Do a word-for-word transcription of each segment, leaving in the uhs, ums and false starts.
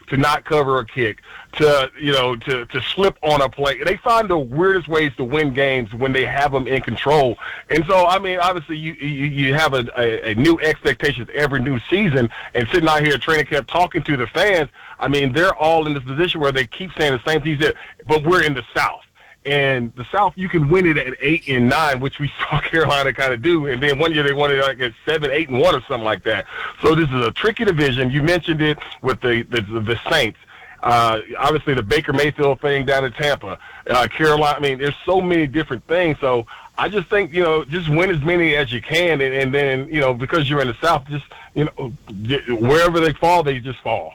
to not cover a kick, to, you know, to, to slip on a play. They find the weirdest ways to win games when they have them in control. And so, I mean, obviously you you, you have a, a, a new expectations every new season, and sitting out here at training camp talking to the fans, I mean, they're all in this position where they keep saying the same things, that, but we're in the South. And the South, you can win it at eight and nine, which we saw Carolina kind of do. And then one year they won it like at seven, eight and one, or something like that. So this is a tricky division. You mentioned it with the the, the Saints. Uh, obviously, the Baker Mayfield thing down in Tampa, uh, Carolina. I mean, there's so many different things. So I just think, you know, just win as many as you can, and, and then, you know, because you're in the South, just, you know, wherever they fall, they just fall.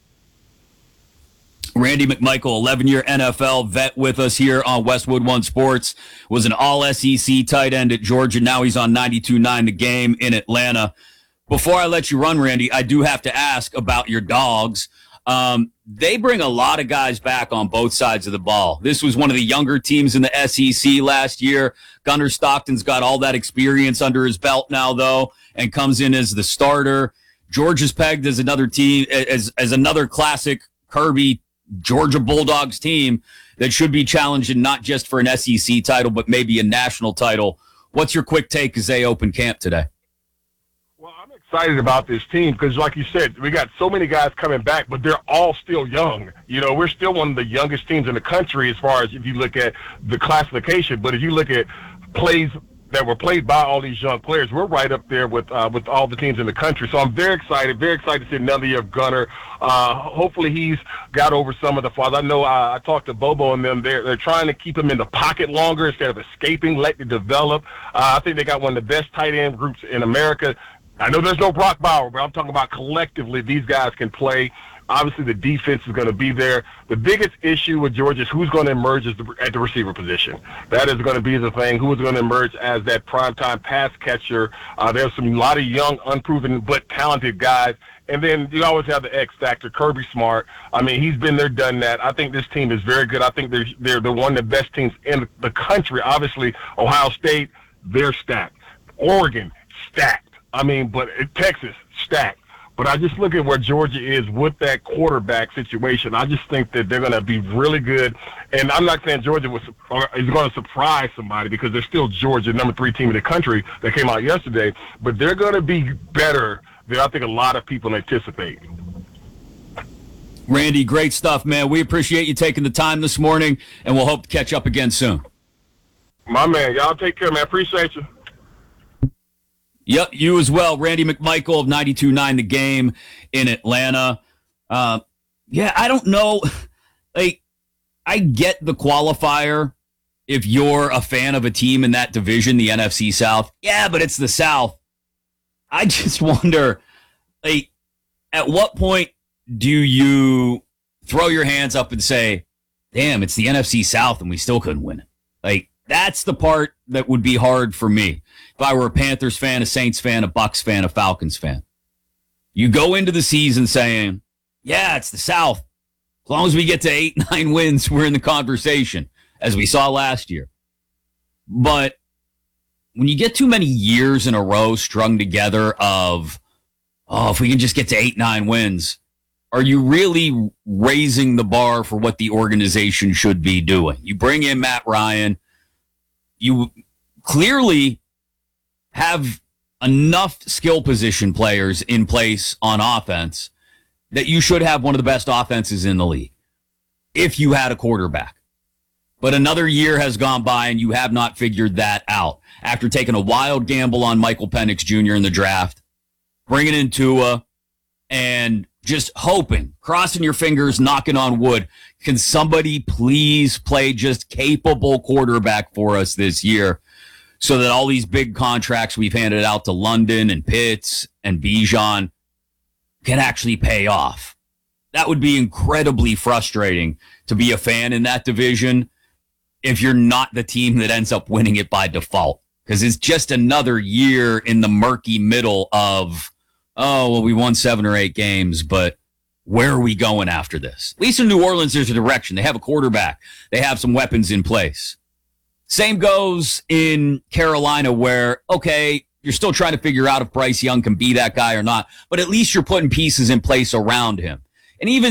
Randy McMichael, eleven-year N F L vet with us here on Westwood One Sports, was an all-S E C tight end at Georgia. Now he's on ninety-two point nine The Game in Atlanta. Before I let you run, Randy, I do have to ask about your Dogs. Um, they bring a lot of guys back on both sides of the ball. This was one of the younger teams in the S E C last year. Gunnar Stockton's got all that experience under his belt now, though, and comes in as the starter. Georgia's pegged as another team, as, as another classic Kirby Georgia Bulldogs team that should be challenging not just for an S E C title, but maybe a national title. What's your quick take as they open camp today? Well, I'm excited about this team because, like you said, we got so many guys coming back, but they're all still young. You know, we're still one of the youngest teams in the country as far as if you look at the classification. But if you look at plays that were played by all these young players, we're right up there with uh, with all the teams in the country. So I'm very excited, very excited to see another year of Gunnar. Uh, hopefully he's got over some of the flaws. I know uh, I talked to Bobo and them. They're, they're trying to keep him in the pocket longer instead of escaping, let it develop. Uh, I think they got one of the best tight end groups in America. I know there's no Brock Bauer, but I'm talking about collectively these guys can play. Obviously, the defense is going to be there. The biggest issue with Georgia is who's going to emerge as the, at the receiver position. That is going to be the thing. Who is going to emerge as that primetime pass catcher? Uh, there's some a lot of young, unproven, but talented guys. And then you always have the X factor, Kirby Smart. I mean, he's been there, done that. I think this team is very good. I think they're, they're, they're one of the best teams in the country. Obviously, Ohio State, they're stacked. Oregon, stacked. I mean, but Texas, stacked. But I just look at where Georgia is with that quarterback situation. I just think that they're going to be really good. And I'm not saying Georgia was, is going to surprise somebody because they're still Georgia, number three team in the country that came out yesterday. But they're going to be better than I think a lot of people anticipate. Randy, great stuff, man. We appreciate you taking the time this morning, and we'll hope to catch up again soon. My man, y'all take care, man. I appreciate you. Yep, you as well. Randy McMichael of ninety-two point nine The Game in Atlanta. Uh, yeah, I don't know. Like, I get the qualifier if you're a fan of a team in that division, the N F C South. Yeah, but it's the South. I just wonder, like, at what point do you throw your hands up and say, damn, it's the N F C South and we still couldn't win it? Like, that's the part that would be hard for me. If I were a Panthers fan, a Saints fan, a Bucks fan, a Falcons fan. You go into the season saying, yeah, it's the South. As long as we get to eight, nine wins, we're in the conversation, as we saw last year. But when you get too many years in a row strung together of, oh, if we can just get to eight, nine wins, are you really raising the bar for what the organization should be doing? You bring in Matt Ryan. You clearly have enough skill position players in place on offense that you should have one of the best offenses in the league if you had a quarterback. But another year has gone by and you have not figured that out. After taking a wild gamble on Michael Penix Junior in the draft, bringing in Tua, and just hoping, crossing your fingers, knocking on wood, can somebody please play just capable quarterback for us this year so that all these big contracts we've handed out to London and Pitts and Bijan can actually pay off. That would be incredibly frustrating to be a fan in that division if you're not the team that ends up winning it by default, because it's just another year in the murky middle of, oh, well, we won seven or eight games, but where are we going after this? At least in New Orleans, there's a direction. They have a quarterback. They have some weapons in place. Same goes in Carolina where, okay, you're still trying to figure out if Bryce Young can be that guy or not, but at least you're putting pieces in place around him. And even